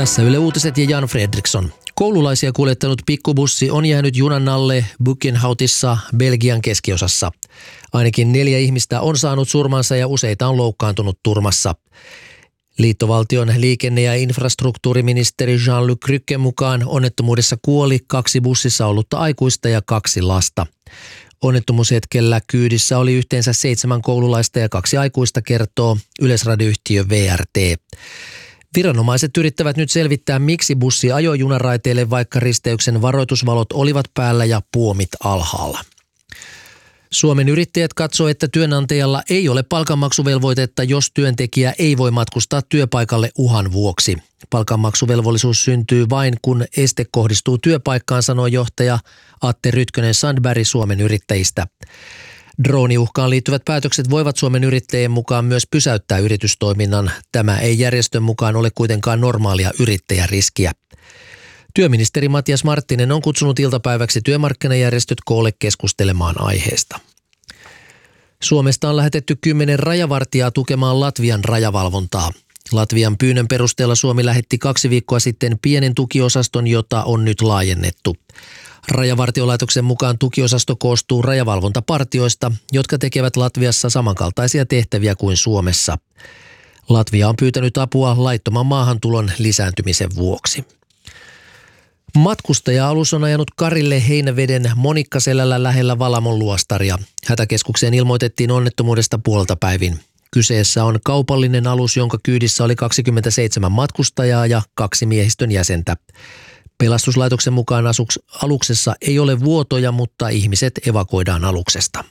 Tässä Yle Uutiset ja Jan Fredriksson. Koululaisia kuljettanut pikkubussi on jäänyt junan alle Buchenhoutissa Belgian keskiosassa. Ainakin 4 ihmistä on saanut surmansa ja useita on loukkaantunut turmassa. Liittovaltion liikenne- ja infrastruktuuriministeri Jean-Luc Crucken mukaan onnettomuudessa kuoli 2 bussissa ollutta aikuista ja 2 lasta. Onnettomuushetkellä kyydissä oli yhteensä 7 koululaista ja 2 aikuista, kertoo yleisradioyhtiö VRT. Viranomaiset yrittävät nyt selvittää, miksi bussi ajoi junaraiteille, vaikka risteyksen varoitusvalot olivat päällä ja puomit alhaalla. Suomen Yrittäjät katsoo, että työnantajalla ei ole palkanmaksuvelvoitetta, jos työntekijä ei voi matkustaa työpaikalle uhan vuoksi. Palkanmaksuvelvollisuus syntyy vain, kun este kohdistuu työpaikkaan, sanoi johtaja Atte Rytkönen-Sandberg Suomen Yrittäjistä. Drooniuhkaan liittyvät päätökset voivat Suomen Yrittäjien mukaan myös pysäyttää yritystoiminnan. Tämä ei järjestön mukaan ole kuitenkaan normaalia yrittäjäriskiä. Työministeri Matias Marttinen on kutsunut iltapäiväksi työmarkkinajärjestöt koolle keskustelemaan aiheesta. Suomesta on lähetetty 10 rajavartijaa tukemaan Latvian rajavalvontaa. Latvian pyynnön perusteella Suomi lähetti 2 viikkoa sitten pienen tukiosaston, jota on nyt laajennettu. Rajavartiolaitoksen mukaan tukiosasto koostuu rajavalvontapartioista, jotka tekevät Latviassa samankaltaisia tehtäviä kuin Suomessa. Latvia on pyytänyt apua laittoman maahantulon lisääntymisen vuoksi. Matkustaja-alus on ajanut karille Heinäveden Monikkaselällä lähellä Valamon luostaria. Hätäkeskukseen ilmoitettiin onnettomuudesta puoltapäivin. Kyseessä on kaupallinen alus, jonka kyydissä oli 27 matkustajaa ja 2 miehistön jäsentä. Pelastuslaitoksen mukaan aluksessa ei ole vuotoja, mutta ihmiset evakuoidaan aluksesta.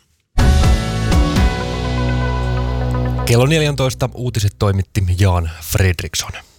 Kello 14 uutiset toimitti Jan Fredriksson.